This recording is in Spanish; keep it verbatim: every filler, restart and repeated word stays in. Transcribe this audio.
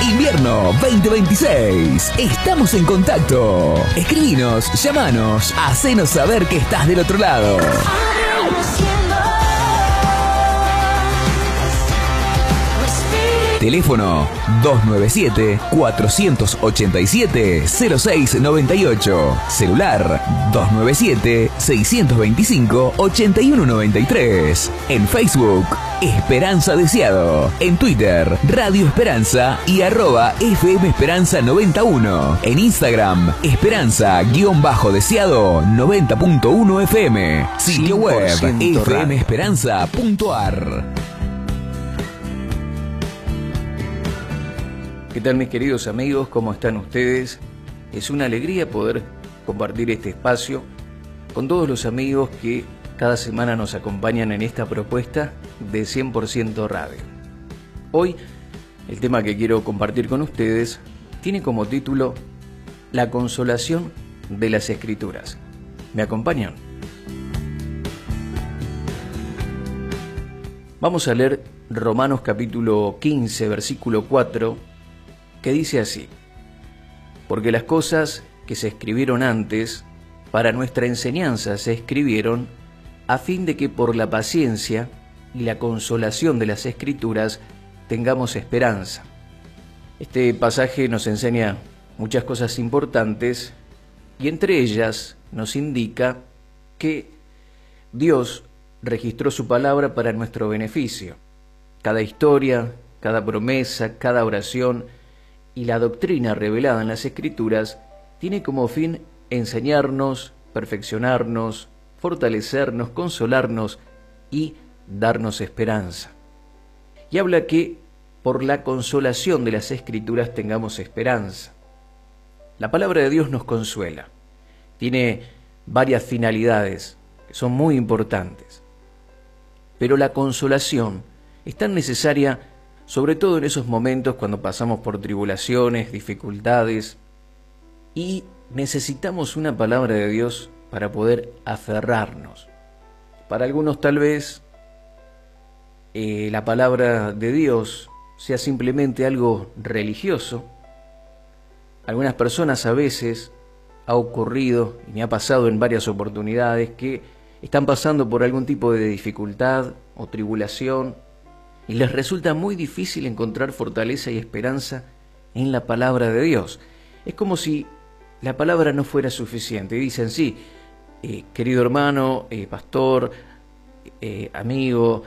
Invierno veinte veintiséis. Estamos en contacto. Escribinos, llamanos, hacenos saber que estás del otro lado. Teléfono dos nueve siete, cuatro ocho siete, cero seis nueve ocho. Celular dos nueve siete, seis dos cinco, ocho uno nueve tres. En Facebook, Esperanza Deseado. En Twitter, Radio Esperanza y arroba F M Esperanza noventa y uno. En Instagram, Esperanza-Deseado noventa punto uno F M. Sitio web, f m esperanza punto a r. ¿Qué tal, mis queridos amigos? ¿Cómo están ustedes? Es una alegría poder compartir este espacio con todos los amigos que cada semana nos acompañan en esta propuesta de cien por ciento Radio. Hoy, el tema que quiero compartir con ustedes tiene como título La consolación de las Escrituras. ¿Me acompañan? Vamos a leer Romanos capítulo quince, versículo cuatro, que dice así: porque las cosas que se escribieron antes para nuestra enseñanza se escribieron a fin de que por la paciencia y la consolación de las Escrituras tengamos esperanza. Este pasaje nos enseña muchas cosas importantes y entre ellas nos indica que Dios registró su palabra para nuestro beneficio. Cada historia, cada promesa, cada oración y la doctrina revelada en las Escrituras tiene como fin enseñarnos, perfeccionarnos, fortalecernos, consolarnos y darnos esperanza. Y habla que por la consolación de las Escrituras tengamos esperanza. La palabra de Dios nos consuela. Tiene varias finalidades que son muy importantes. Pero la consolación es tan necesaria, sobre todo en esos momentos cuando pasamos por tribulaciones, dificultades, y necesitamos una palabra de Dios para poder aferrarnos. Para algunos tal vez eh, la palabra de Dios sea simplemente algo religioso. Algunas personas a veces ha ocurrido, y me ha pasado en varias oportunidades, que están pasando por algún tipo de dificultad o tribulación, y les resulta muy difícil encontrar fortaleza y esperanza en la palabra de Dios. Es como si la palabra no fuera suficiente. Y dicen, sí, eh, querido hermano, eh, pastor, eh, amigo,